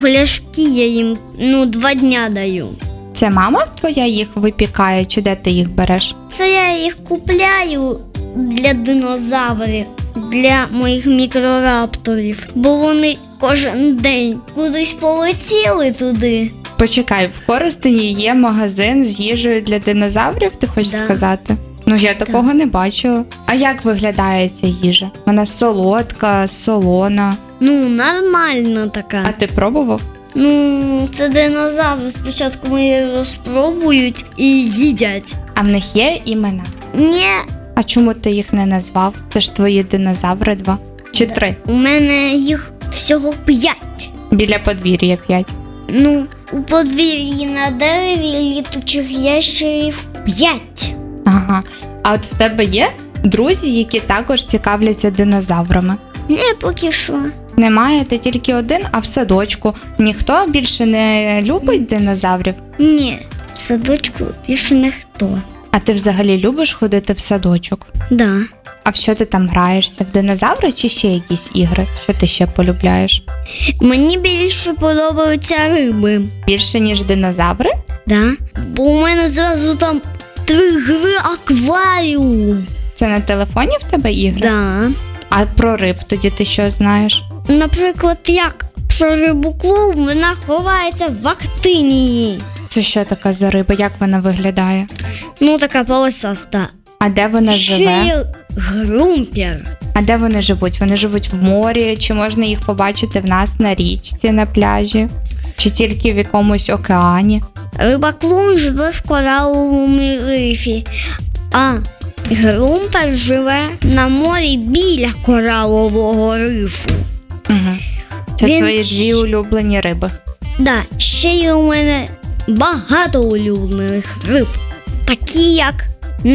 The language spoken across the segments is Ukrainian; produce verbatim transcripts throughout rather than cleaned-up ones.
Пляшки я їм, ну, два дня даю. Це мама твоя їх випікає, чи де ти їх береш? Це я їх купляю для динозаврів, для моїх мікрорапторів, бо вони кожен день кудись полетіли туди. Почекай, в Коростені є магазин з їжею для динозаврів, ти хочеш Да. сказати? Ну, я такого не бачила. А як виглядає ця їжа? Вона солодка, солона. Ну, нормальна така. А ти пробував? Ну, це динозаври. Спочатку ми розпробують і їдять. А в них є імена? Ні, А чому ти їх не назвав? Це ж твої динозаври два. Чи три? у мене їх всього п'ять. Біля подвір'я п'ять. Ну, у подвір'ї на дереві літучих ящерів п'ять. Ага. А от в тебе є друзі, які також цікавляться динозаврами? Не, поки що. Немає, ти тільки один, а в садочку ніхто більше не любить динозаврів? Ні, в садочку більше ніхто. А ти взагалі любиш ходити в садочок? Да. А в що ти там граєшся? В динозаври чи ще якісь ігри? Що ти ще полюбляєш? Мені більше подобаються риби. Більше, ніж динозаври? Да. Бо у мене зразу там три гри акваріум. Це на телефоні в тебе ігри? Да. А про риб тоді ти що знаєш? Наприклад, як про рибу клоун, вона ховається в актинії. Це що така за риба? Як вона виглядає? Ну, така полосаста. А де вона Ще живе? є грумпер. А де вони живуть? Вони живуть в морі? Чи можна їх побачити в нас на річці, на пляжі? Чи тільки в якомусь океані? Риба клоун живе в кораловому рифі, а грумпер живе на морі біля коралового рифу. Угу. Це Він твої щ- дві улюблені риби. Да, ще є у мене багато улюблених риб, такі як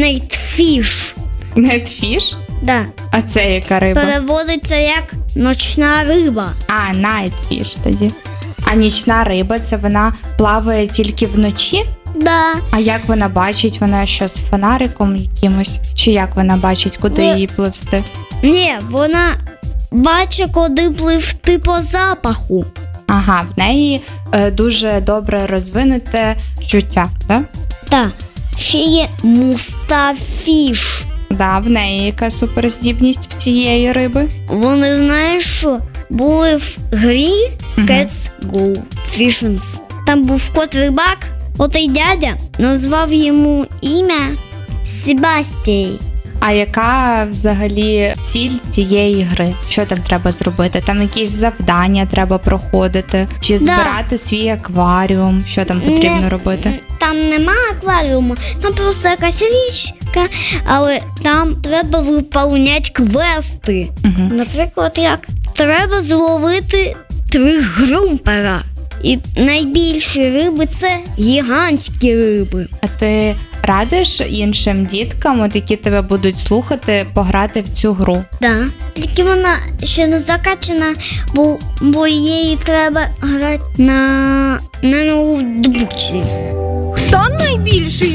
нейтфіш. Нетфіш? Да, А це яка риба? переводиться як ночна риба. А, найтфіш тоді. А нічна риба, це вона плаває тільки вночі? Да. А як вона бачить? Вона що, з фонариком якимось? Чи як вона бачить, куди Ну, її пливсти? Ні, вона бачить, куди пливти по запаху. Ага, в неї е, дуже добре розвинуте чуття, так? Так, ще є мустафіш. Да, в неї яка суперздібність в цієї риби. Вони, знаєш що, були в грі Cats Go Fishing. Там був кот рибак, отей дядя назвав йому ім'я Себастій. А яка взагалі ціль цієї гри? Що там треба зробити? Там якісь завдання треба проходити? Чи збирати свій акваріум? Що там потрібно Не- робити? Там нема акваріуму, там просто якась річка, але там треба виповняти квести. Угу. Наприклад, як треба зловити три грумпера. І найбільші риби це гігантські риби. А ти радиш іншим діткам, от які тебе будуть слухати, пограти в цю гру? Да. Тільки вона ще не закачана, бо, бо її треба грати на, на ноутбуці. Хто найбільший